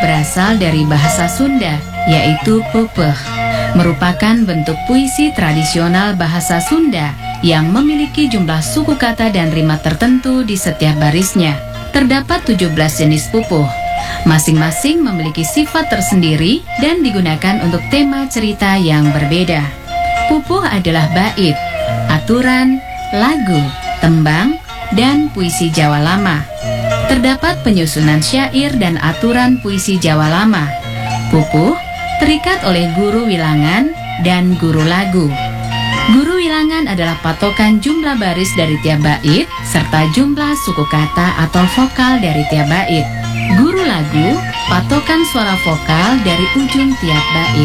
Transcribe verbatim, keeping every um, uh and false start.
berasal dari bahasa Sunda, yaitu pupeh, merupakan bentuk puisi tradisional bahasa Sunda yang memiliki jumlah suku kata dan rima tertentu di setiap barisnya. Terdapat tujuh belas jenis pupuh. Masing-masing memiliki sifat tersendiri dan digunakan untuk tema cerita yang berbeda. Pupuh adalah bait, aturan, lagu, tembang, dan puisi Jawa lama. Terdapat penyusunan syair dan aturan puisi Jawa lama. Pupuh terikat oleh guru wilangan dan guru lagu. Guru wilangan adalah patokan jumlah baris dari tiap bait serta jumlah suku kata atau vokal dari tiap bait. Guru lagu patokan suara vokal dari ujung tiap bait.